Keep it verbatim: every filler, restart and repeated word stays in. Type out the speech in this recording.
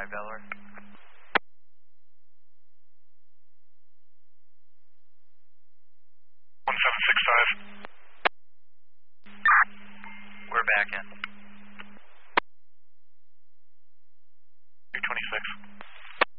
five, Delaware. one seven six five. We're back in.